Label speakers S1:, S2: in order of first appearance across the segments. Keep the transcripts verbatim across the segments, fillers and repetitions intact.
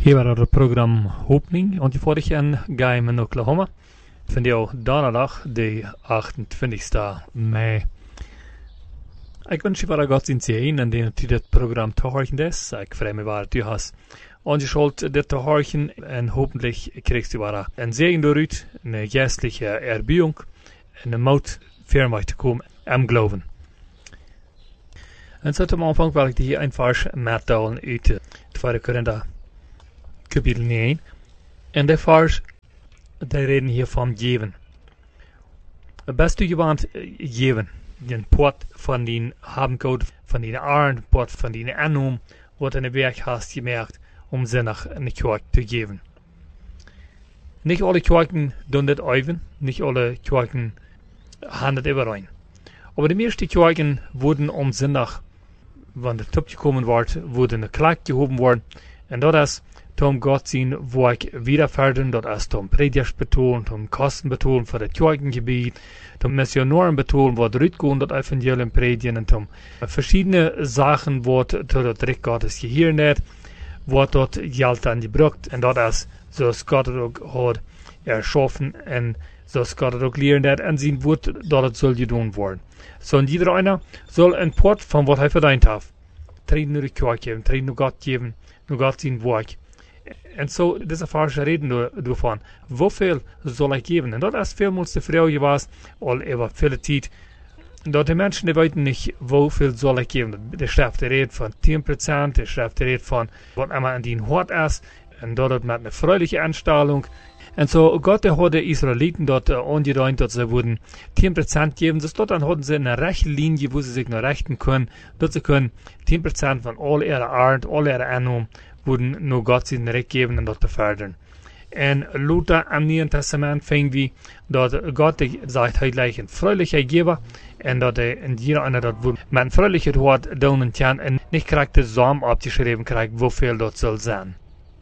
S1: Hier var het program Opening, ongeveer in Gaiman, Oklahoma. Vandaag donderdag, de achtentwintigste mei. Ik wens je wel God zien zien en die dit program te horen is. Ik vrees me waar du hast angeschaut dit te horen en hopelijk krijgst du wel een zegen dooruit, een geestelijke erbiegung en een moed verder te komen am geloven. En zo te aanvang wil ik die een vers metdalen uit tweede Korinther kapitel negen. En de vers, die reden hier van geven. Het beste je want geven. Den pot van die habencode, van die aard, pot van die aannoem, wat in de werk hast gemerkt om zinnig een kerk te geven. Niet alle kerken doen dit even, niet alle kerken gaan het overeen. Maar de meeste kerken worden om zinnig, wanneer de top gekomen wordt, worden de klak gehoben worden. En dat is om God zien wo ik wieder verder, dat is om prediers betonen, om kosten betonen voor het kerkengebied, om missionaren betonen, wat eruit komt, dat evangelium predigen, en om verschillende zaken wordt tot het recht Gottes geheerd net, wordt dat geld aan gebruikt. En dat is zoals God het ook had erschaffen en zoals God het ook leren net en zien wordt dat het zal gedaan worden. Zo en ieder einer zal een pot van wat hij verdiend heeft. Treden naar de kerk geven, treden naar God geven, naar God zien werk. En zo, deze vers reden ervan. Hoeveel zal ik geven? En dat is veelmaals de vraag geweest, al over veel tijd. Dat de mensen die weten niet hoeveel zal ik geven. De schrift redt van tien procent, de schrift redt van wat immer in die hart is. En dat het met een vrouwelijke aanstelling. En zo, God had de Israëlieten dat uh, aangeduid dat ze worden tien procent geven. Dus dat dan hadden ze een rechte linie, waar ze zich naar rechten kunnen. Dat ze kunnen tien procent van al ihre aard, al ihre aannomen, worden naar God zijn recht geven en dat te verder. En Luther am Nieuwen Testament vinden we dat God zegt, hij lijkt een vrouwelijke geven en dat hij in die andere dat wordt met een vrouwelijke woord doen kan en niet krijgt de zaam opgeschreven krijgt hoeveel dat zal zijn.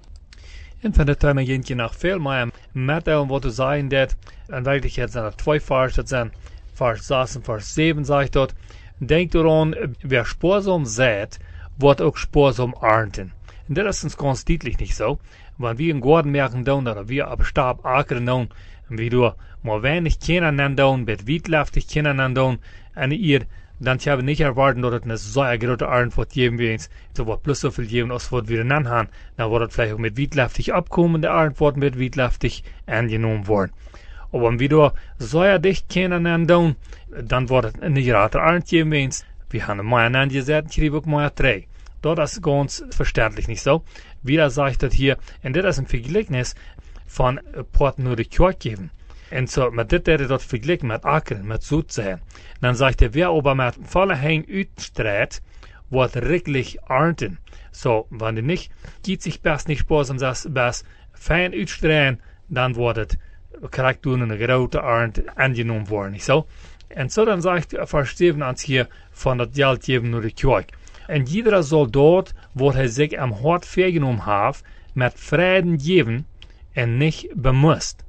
S1: En van de tijd me je nog veel meer met wat te zeggen dat in werkelijkheid zijn er twee versen, dat zijn vers zes en vers zeven zegt dat, denk eraan, wer sparsam zaait, wordt ook sparsam ernten. En dat is ons ganz deutlich nicht so. Wenn wir in Garten merken doen, oder wir aber Stab akeren doen, und wir nur mal wenig kennen doen, mit wietlaftig kennen doen, und ihr, dann haben wir nicht erwarten, dass es eine so große Antwort geben wird, so wird plus so viel geben, als was wir dann haben, dann wird es vielleicht auch mit wietlaftig abkommen, der Antwort mit wietlaftig angenommen worden. Aber wenn wir da so dicht kennen doen, dann wird es eine große Antwort geben wird, wir haben mal angesagt, ich kriege auch mal drei. Dat is ganz verständlich nicht so. Wieder sagt das hier, und das ist ein Vergleichnis von Port nur die Kerk geben. Und so, mit dit er das verglichen mit Ackern, mit Sozusagen. Dann sagt er, wer aber mit voller Hein uitstreht, wird wirklich ernten. So, wenn du nicht, geht sich best nicht sparsam, das best fein uitstreuen, dann wird es, kriegt du eine große Ernte angenommen worden, nicht so? Und so, dann sagt Vers sieben uns hier, von das Geld geben nur die Kerk. En jeder Soldat, wo hij zich am hart vergenommen heeft, met Frieden geven en niet bemust.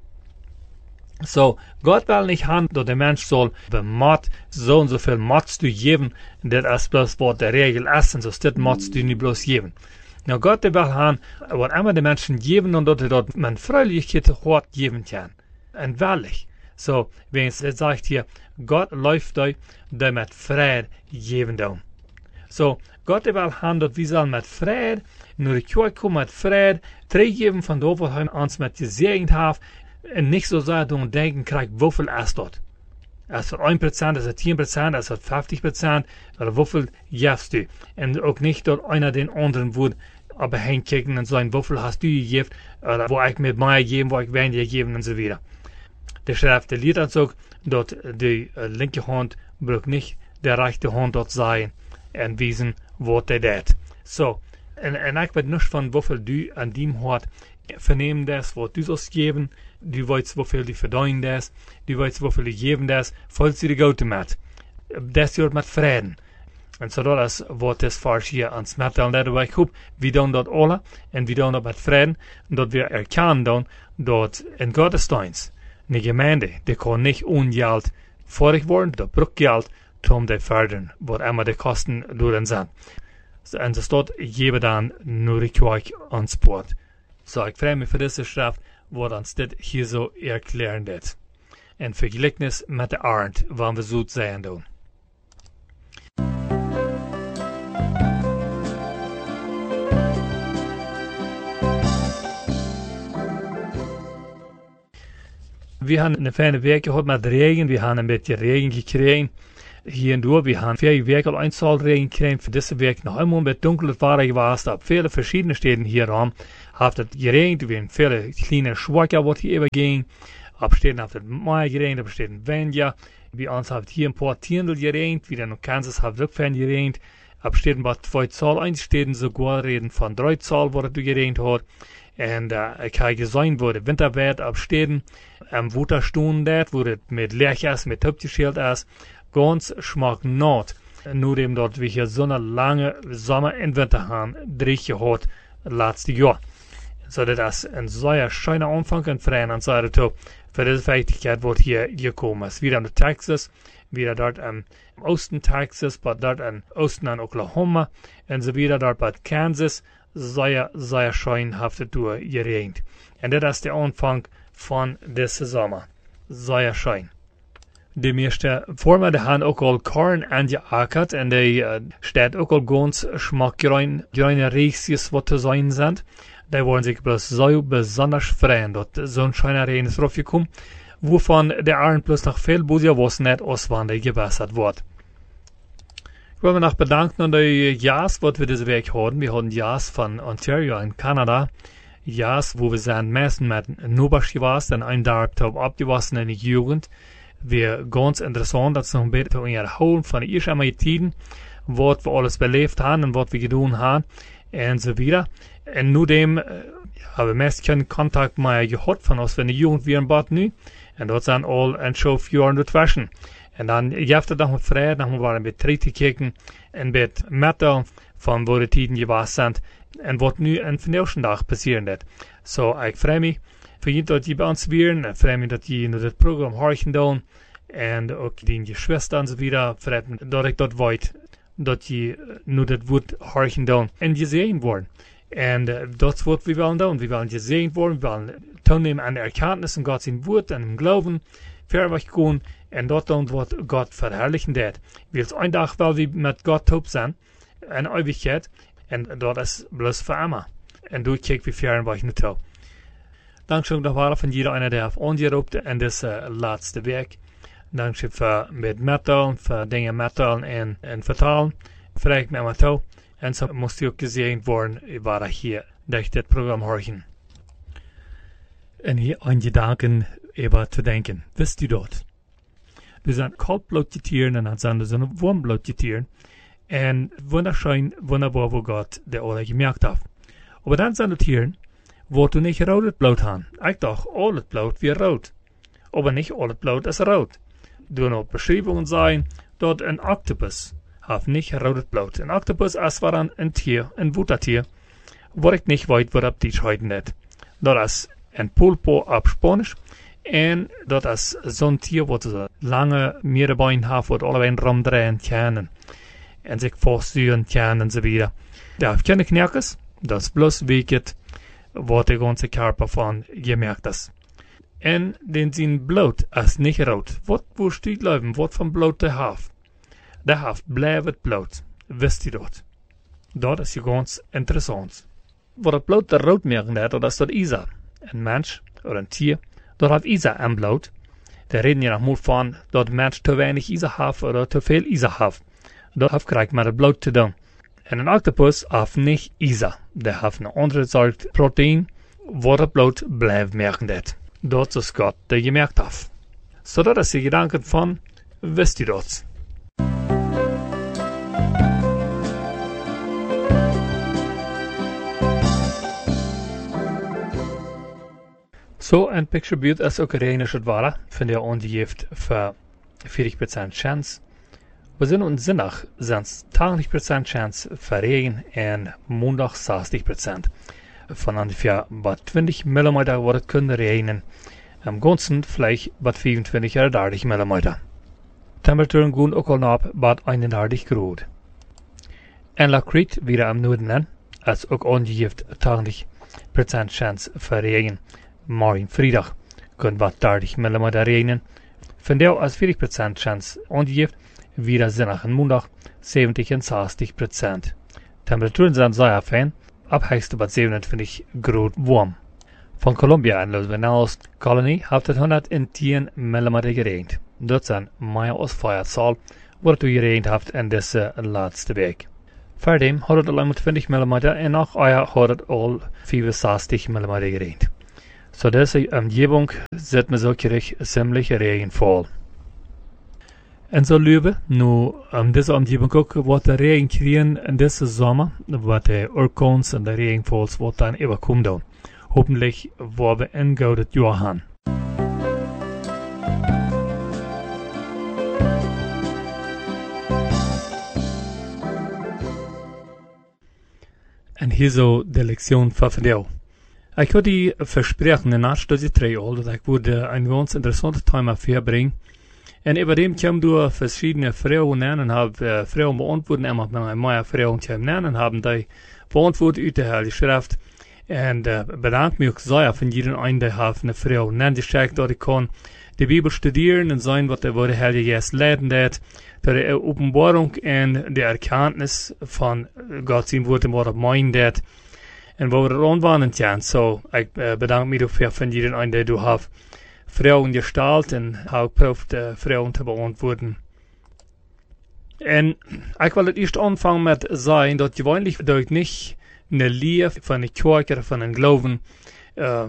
S1: So, Gott will nicht haben, dass der Mensch soll bemat, so und so viel Mats du geben, das ist bloß was der Regel ist, und so das Mats du nicht bloß geben. Na, Gott will haben, was immer die Menschen geben, und dass er dort mit Fröhlichkeit hart geben kann. Und wahrlich. So, wenn es sagt hier, Gott läuft da, der mit Frieden geben da. So, Gott will haben, dass wir sollen mit Frieden, nur die Kirche kommen mit Frieden, teruggeben von dort, was er uns mit gesegnet hat, und nicht so sagen und denken, kriegt, wofür ist das? Ist das ein Prozent, ist das zehn Prozent, ist das fünfzig Prozent, oder wofür gibst du? Und auch nicht, dass einer den anderen würde, aber hinkicken und sagen, wofür hast du gegeben, oder wo ich mit mir geben, wo ich weniger geben und so weiter. Der Schrift der Lied uns auch, dass die uh, linke Hand braucht nicht der rechte Hand dort sein und wissen, was er dat. So, en, en ik weet niet van hoeveel du aan die hart vernemen das, wat du sollst geben, du weißt, wofür du verdienen das, du weißt, wofür du geben das, falls du die Gote mit. Das wird mit Frieden. Und so dat is wat das Vers hier ans Metal leiden. Ik hoop, wir doen dat alle, en wir doen dat mit Frieden, dat wir erkennen doen, dat in Gottesdienst, eine Gemeinde, die kann nicht ungeld vorig worden, dat braucht Geld, om te verder, wat immer de kosten door zijn. En ze staat, geven dan nur die kerk aan spoort. So, ich freue mich für diese Schrift, wo uns das hier so erklären wird. En vergelijkenis met de arend, wanneer we zoet zijn doen. We hebben een fijne week gehad met regen. We hebben een beetje regen gekregen. Hier en door. We hebben vier weken al eenzaal regen gekregen. Voor deze week nog eenmaal met donker waren geweest. Op vele verschillende steden hierom heeft het geregend. We hebben vele kleine zwakke wat hier even ging. Op steden heeft het mooi geregend. Op steden Wendia. Bij ons heeft hier een paar tiendel geregend. Wie dan in Kansas heeft het ook fijn geregend. Op steden wat twee zaal einsteden. Sogar reden van drie zaal waar het geregend had. En uh, ik heb gezien waar de winterweer op steden. Am Wutterstunden, wo het met leeg is, met opgeschild is. Ganz schmack not. Nu dem dort we hier so eine lange Sommer- en Winter haben, drie gehad laatste jaar. So dat is een zeer schöner Anfang en vrij aan zijde toe. Voor deze Fähigkeit wordt hier gekommen ist. Wieder in Texas, wieder dort im Osten Texas, but dort im Osten an Oklahoma, und so wieder dort bei Kansas, sehr, sehr schön hat es durchgeregnet. Und das ist der Anfang von deze Sommer. Sehr schön. De meeste vormen die hebben ook al korn aangeakkerd en die uh, staat ook al ganz schmackgerein, kleine rechtjes wat te zijn zijn. Die worden zich bloß so besonders freuen, dat zo'n schöner Regen ist draufgekommen, wovon der Arend bloß noch viel besser was nicht als wann die gewässert wird. Ich will mich noch bedanken an die Jas, was wir diese Weg hatten. Wir hatten Jas von Ontario in Kanada. Jas, wo wir sind meistens mit Nubasch gewesen, und ein Tag abgewachsen in die Jugend. Wir ganz interessant, dass noch ein bisschen erholen von den ersten Tiden, was wir alles belebt haben und was wir getan haben und so weiter. Und nur dem äh, habe ich meist keinen Kontakt mehr gehabt von uns, wenn die Jugend wir in Bad nu. Und dort sind alle ein Show für Jahren dazwischen. Und dann gab es noch mal frei, noch mal waren wir Tritte kicken, ein bisschen Metal von wo die Tiden gewesen sind und was nu an den nächsten Tag passieren wird. So, ich freue mich für jeden, dass die bei uns wären. Ich freue mich, dass die nur das Programm horchen tun. Und auch die Geschwister und so weiter. Freut mich, dass ich dort weiß, dass die nur das Wort horchen tun und gesehen worden. Und uh, das ist, was wir wollen tun. Wir wollen gesehen worden. Wir wollen teilnehmen an der Erkenntnis in Gottes Wort, an dem Glauben, verweg gehen und dort tun, was Gott verherrlichen wird. Wir sind ein Tag, weil wir mit Gott taub sind, eine Ewigkeit, und dort ist bloß für immer. Und du kiekst, wie verweg nicht taub. Dankeschön nochmal von jeder einer, der auf uns gerobt in das uh, letzte Weg. Dankeschön für mit Metal, für Dinge Metal und, und vertalen. Frag mich mal toe. Und so muss die auch gesehen worden, ich war hier durch das Programm horchen. Und hier ein Gedanken über zu denken. Wisst ihr dort? Wir sind kaltblaute Tiere und dann sind wir so warmblaute Tiere. Und wunderschön, wunderbar, wo Gott der alle gemerkt hat. Aber dann sind die Tiere, wo du nicht rotes Blut haben. Ich dachte, alles Blut wie rot. Aber nicht alles Blut ist rot. Du noch Beschreibungen sein, dort ein Oktopus hat nicht rotes Blut. Ein Oktopus ist war ein Tier, ein Wuttertier, wo ich nicht weiß, was ab die heute nicht. Das ist ein Pulpo auf Spanisch. Und das ist so ein Tier, wo so lange Meerbeine hat, wo alle einen rumdrehen können. Und sich fortführen können und so weiter. Der hat keine Knackes, das ist bloß wiegt, wo der ganze Körper von gemerkt ist. Und den sein Blut ist nicht rot. Was wo steht glauben, was von Blut der hat? Der hat bleibt Blut. Wisst ihr dort? Das ist ja ganz interessant. Wo das Blut der rot merken hat, das ist das Isa. Ein Mensch oder ein Tier, dort hat Isa am Blut. Da reden ja noch mal von, dass der Mensch zu wenig Isa hat oder zu viel Isa hat. Das hat kriegt man das Blut zu tun. Und ein Oktopus hat nicht Isa. Der hat eine andere Sorte Protein, wo das Blut bleibt merken hat. Das ist Gott, der gemerkt hat. So, das ist die Gedanken von, wisst ihr das? So, ein Picture Butte ist ukrainisch Ware, von der uns gibt für vierzig Prozent Chance. Wir sind uns sinnig, sind es zwanzig Prozent Chance für Regen und Montag sechzig Prozent. Von ungefähr bei zwanzig Millimeter wird es können regnen. Am ganzen vielleicht bei fünfundzwanzig oder dreißig Millimeter. Temperaturen gehen auch noch ab bei einunddreißig Grad. En Lakrit wieder am Norden, als ook ongegeven tachtig procent kans voor regen. Morgen vrijdag kan wat dertig millimeter regenen. Vandaag als veertig procent kans ongegeven. Wieder zonnig en maandag zeventig en zestig procent. Temperaturen zijn zeer fijn, ab hoogste wat zevenentwintig graden warm. Van Colombia en Los Venados Kolonie heeft het honderdtien millimeter geregend. Dat zijn meer als vijfzaal wat het geregend heeft in deze laatste week. Verder had het alleen maar twintig millimeter en nog eier had het al vijfenzestig millimeter geregend. So deze omgeving zit me zo keurig ziemlich regenvol. En zo lieve, nu um, deze omgeving ook wat de regen krijgen in deze zomer, wat de orkaans en de regenvols wat dan even komen doen. Hopelijk waar we ingaan het jaar gaan. En hier zo de lektion van vandaag. Ik had die versprechen in naast twee al dat ik woorde een ganz interessante thema verbrengen. En über dem kwam door verschiedene vrouwen en heb uh, vrouwen beantwoorden en met mijn mooie vrouwen kwam en hebben die beantwoord uit de Heilige Schrift. En uh, bedankt me ook zeer van iedereen een die heeft een vrouw neergestekt dat ik kan de Bibel studeren en zijn wat de Heilige Geest leiden deed. Dat de openbaring en de erkenntnis van God zijn woord en wat het mijn deed. En waar we er aanwenden gaan. So, ik uh, bedank me ook van iedereen een die du hebt. Vrouwen gestalt en heb geproefd uh, vrouwen te beantwoorden. En ik wil het eerst aanvangen met zeggen dat gewoonlijk dat ik niet een leer van een kerk of van een geloven uh,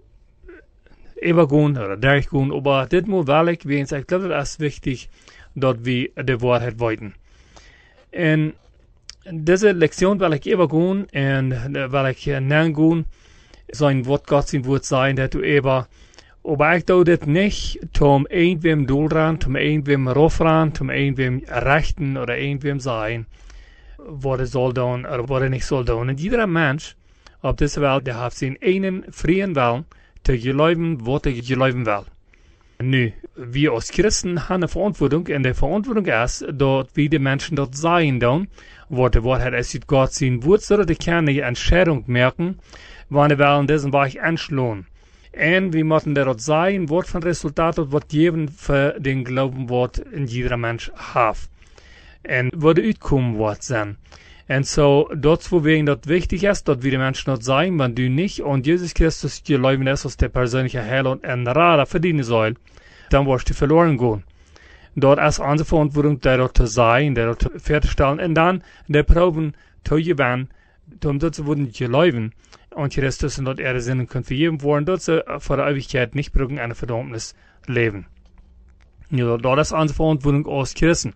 S1: overgaan of dergelijke, maar dit moet wel ik wens. Ik geloof dat het is wichtig dat we de waarheid weten. En deze lektion wil ik overgaan en uh, wil ik uh, nagaan zijn wat God zijn woord zijn dat u even. Maar ik doe dit niet om irgendwem doelran, om irgendwem rofran, om irgendwem rechten oder irgendwem zijn wat hij zal doen of wat hij niet zal doen. En iedere mens op deze wereld die heeft zijn ene vrije wil te geloven wat hij geloven wil. Nu, we als christen hebben een verantwoording en de verantwoording is dat we de mensen dat zijn doen, wat de waarheid is uit God zijn woord, zodat de kunnen een entscheidung merken, wanneer we in deze weg aanslaan. En we moeten daarop zijn wat van resultaten wat geven voor den geloven wat in iedere mens heeft. En wat de uitkomen wordt zijn. En zo, dat is voor wegen dat wichtig is, dat we de mensen dat zijn, want u niet aan Jezus Christus geloven is als de persoonlijke heiland en raad verdienen zal, dan wordt je verloren gaan. Dat is onze verantwoording, daarop te zijn, daarop te verstellen, en dan de proeven te gewinnen, omdat ze worden geloven. Und Christus und dort ihre Sinnen können vergeben worden, dort sie vor der Ewigkeit nicht brücken eine Verdammnis leben. Ja, dort ist unsere Verantwortung als Christen.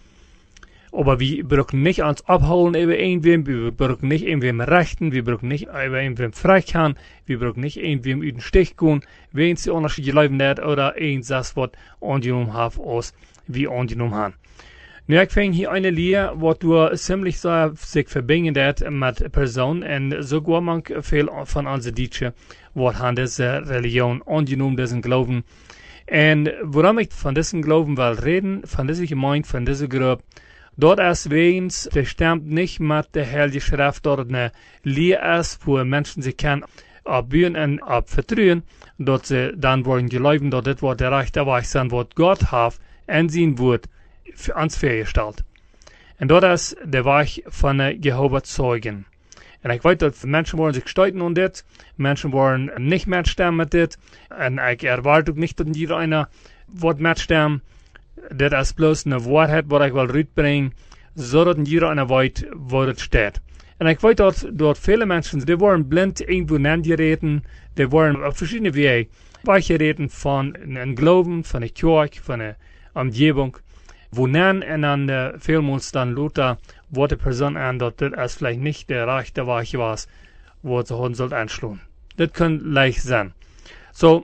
S1: Aber wir brücken nicht uns abholen über irgendwem, wir brücken nicht irgendwem rechten, wir brücken nicht über irgendwem freikern, wir brücken nicht irgendwem über den Stich gehen, wenn sie unterschiedliche Leben nicht oder irgendwas, was angenommen haben, als wir angenommen haben. Nu, ik vind hier een leer wat door ziemlich so zich verbindet met personen en zo gewoon man veel van onze Deutschen wat aan deze religion aangenomen, deze geloven. En waarom ik van deze geloven wil reden, van deze gemeente, van deze groep, dat is weens, het stemt niet met de Heilige Schrift, dat het een leer is voor mensen zich kunnen opbouwen en op vertrouwen, dat ze dan worden geloven dat dit wat de rechte weg zijn wat God heeft en zijn woord ans vergesteld. En dat is de weg van de Jehovah's Zeugen. En ik weet dat mensen worden zich stuiten aan dit, mensen worden niet metstemmen met dit, en ik erwarte ook niet dat iedereen wordt metstemmen. Dit is bloos een waarheid wat ik wil uitbrengen, zodat iedereen weet waar het staat. En ik weet dat, dat vele mensen, die worden blind irgendwo neergereden, die worden op verschillende wegen weggereden van een geloven, van een kerk, van een omgeving. Wonen en dan uh, veelmaals dan Luther wordt de persoon aan dat dit is vielleicht niet de rechte weg was, wat ze hun zult aanslaan. Dit kan leicht zijn. So,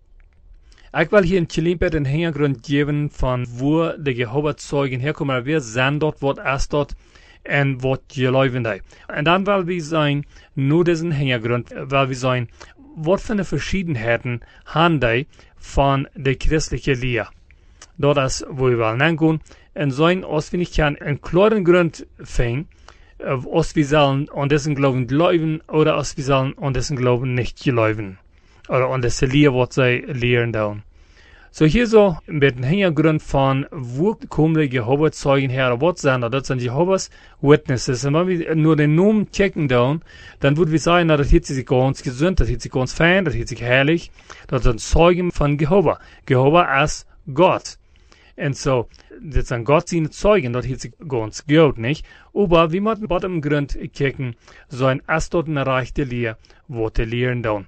S1: ik wil hier in Chilimpet een hintergrond geven van waar de Jehovah's Zeugen herkomen, wie zijn dat, wat is dat en wat geloven die. En dan wil we zijn, nu deze hintergrond, wil we zijn, wat van de verscheidenheden hebben die van de christelijke leer. Dat is waar we wel nagaan. En zijn, als we niet gaan een klare grond vinden, als wir sollen an dessen Glauben glauben oder als wir sollen an dessen Glauben nicht glauben. Oder an das Lehren, was sie lehren dann. So hier so mit dem Hintergrund von, wo kommen die Jehovah-Zeugen her, was sind das? Das sind Jehovah's Witnesses. Und wenn wir nur den Namen checken dann, dann würden wir sagen, na, das hat sich ganz gesund, das hat sich ganz fein, das hat sich herrlich. Das sind Zeugen von Jehovah. Jehovah als Gott. Und so, das sind Gott seine Zeugen, das hat sich ganz gut, nicht? Aber wir müssen bei dem Grund checken, so ein erst dort eine erreichte Lehre, was die lehren dann.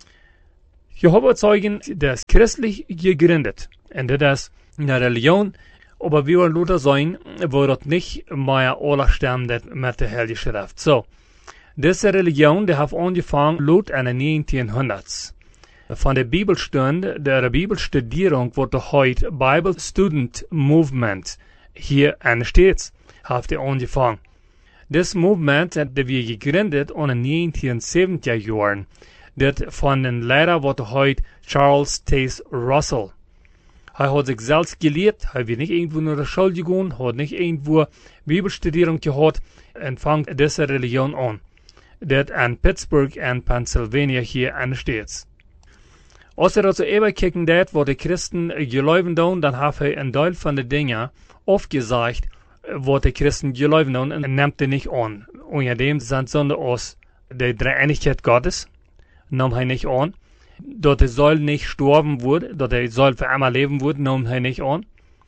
S1: Jehovah-Zeugen, das ist christlich gegründet. Und das ist eine Religion, aber wir wollen Luther sein, wo das nicht mehr alle stimmt mit der Heilige Schrift. So, diese Religion, die hat angefangen, Lut in den neunzehnhunderts. Von der Bibelstunde, der Bibelstudierung, wurde heute Bible Student Movement hier entsteht, hat er angefangen. Das Movement hat wir gegründet in den neunzehnhundertsiebziger Jahren. Das von den Lehrer wurde heute Charles Taze Russell. Er hat sich selbst gelehrt, er wird nicht irgendwo in der Schule gegangen, hat nicht irgendwo Bibelstudierung gehabt und fängt diese Religion an. Das in Pittsburgh in Pennsylvania hier entsteht. Als er also eben kicken hat, wo die Christen geläufen dann, dann hat er ein Teil von den Dingen aufgesagt, wo die Christen geläufen dann und nimmt er nicht an. Unter dem sind sondern aus der Dreieinigkeit Gottes. Nahm er nicht an. Dort er soll nicht sterben wurde, dort er soll für einmal leben wurde, nahm er nicht an.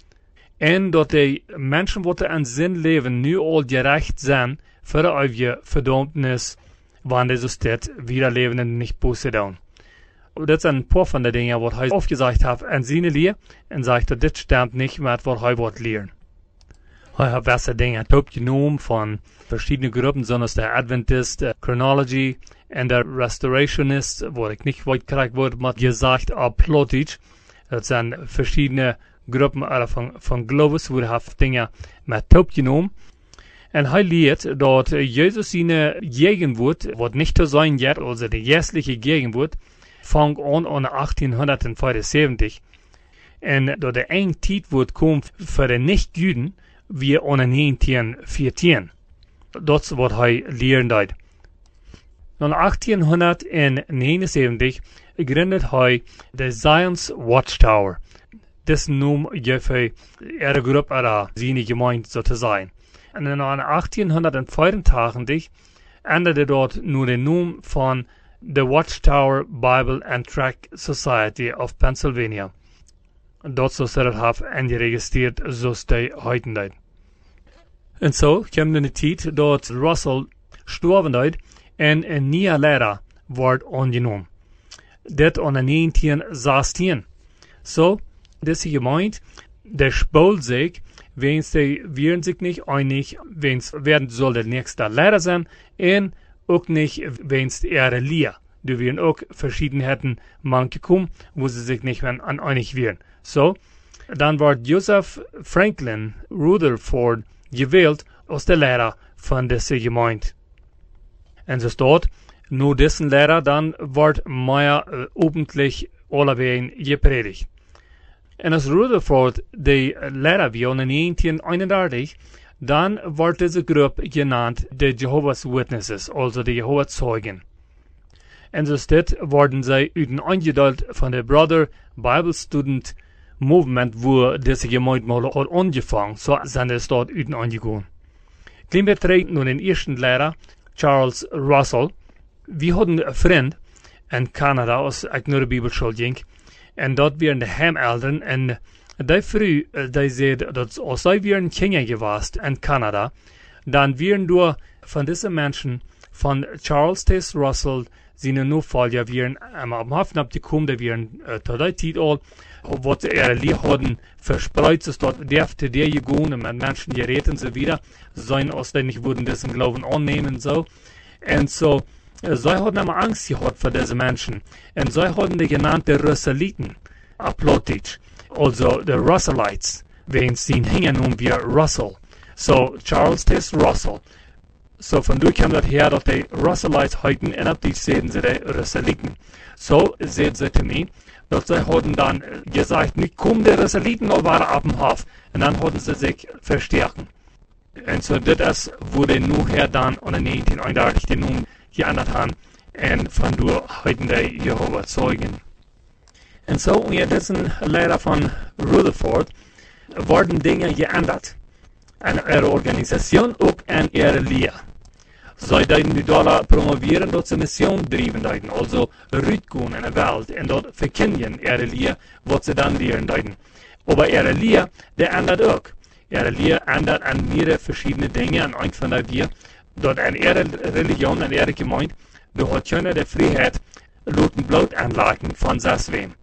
S1: Und dort die Menschen, die an Sinn leben, nu all gerecht sind, für die Verdammnis, wann die so steht, wieder leben und nicht Buße tun. Das sind ein paar von den Dingen, was er aufgesagt hat an seine Lehre, und sagt, das stimmt nicht mit, was er wird lehren. Er hat gewisse Dinge genommen von verschiedenen Gruppen, sondern der Adventist, der Chronology und der Restorationist, wo ich nicht weit gekriegt wurde, hat gesagt, apologisch. Das sind verschiedene Gruppen von, von Glaubens, wo er Dinge mit genommen. Und er lehrt, dass Jesus seine Gegenwart, was nicht zu sein wird, also die jährliche Gegenwart, fängt an an achtzehnhundertfünfundsiebzig. Und dass der eng Zeit wird kommen für die Nicht-Juden, wie an neunzehnhundertvierzehn. Das ist, was er lehren dort. Dann achtzehnhundertneunundsiebzig gründet er die Zion's Watchtower. Das Name gibt er ihre Gruppe oder seine Gemeinde sozusagen. Und dann achtzehnhundertvierundachtzig änderte dort nur den Namen von The Watchtower Bible and Tract Society of Pennsylvania. Dort so er hat eingeregistriert, so ist die heute dort. Und so kam eine Zeit, dort Russell gestorben dort, und ein neuer Lehrer wurde angenommen. Das an den neunzehnhundertsechzehn. So, diese Gemeinde, der spult sich, wenn sie werden sich nicht einig, wenn es werden soll der nächste Lehrer sein, und auch nicht, wenn es ihre Lehre. Da werden auch Verschiedenheiten manche kommen, wo sie sich nicht mehr an einig werden. So, dann wird Joseph Franklin Rutherford gewählt als der Lehrer von dieser Gemeinde. Und so dort, nur dessen Lehrer, dann wird mehr äh, öffentlich allerweil gepredigt. Und als Rutherford der Lehrer wie in neunzehnhunderteinunddreißig, dann wird diese Gruppe genannt die Jehovah's Witnesses, also die Jehovah-Zeugen. Und so steht, wurden sie üten eingeteilt von der Brother Bible Student Movement, wo diese Gemeinde mal hat angefangen, so sind es dort üten eingegangen. Klein beträgt nun den ersten Lehrer, Charles Russell. Wir hatten einen Freund in Kanada, aus einer Bibelschule ging, und dort waren die Heimeltern, und die früh, die sehen, dass als sie wären Kinder gewesen in Kanada, dann wären nur von diesen Menschen, von Charles Taze Russell, seine Nachfolger wären am Hafen abgekommen, die wären äh, zu der Zeit all, was ihre Lehre hatten, verspreit ist dort, dürfte der gehen, und Menschen geräten sie wieder, sein, aus denen nicht würden dessen Glauben annehmen, so. Und so, äh, sie hatten immer Angst gehabt vor diesen Menschen. Und sie hatten die genannten Russeliten, apologisch, also die Russellites, wenn sie ihn hängen um wie Russell. So, Charles Taze Russell. So, von da kam das her, dass die Russellites heuten, und ab die sehen sie die Russeliten. So, seht sie zu mir, dass sie hatten dann gesagt, nicht kommen die Russeliten, aber waren ab dem Hof. Und dann hatten sie sich verstärken. En so dit is wurde nachher dann an den negentienhonderdachtig den Namen geändert haben und von da heuten die Jehova Zeugen. Und so unter diesen Lehrer von Rutherford wurden Dinge geändert. An ihre Organisation und an ihre Lehre. Zij deiden nu dollar promoveren dat ze mission drijven deiden, also uitgaan in de wereld en dat verkennen ihre Lehre, wat ze dan leren deiden. Aber ihre Lehre, der ändert auch. Ihre Lehre ändert an mehrere verschiedene Dinge, und ein von der wir, dort an ihre Religion, an ihre Gemeinde, du hast keine der Freiheit, Loten Blut anlagen von Sasswem.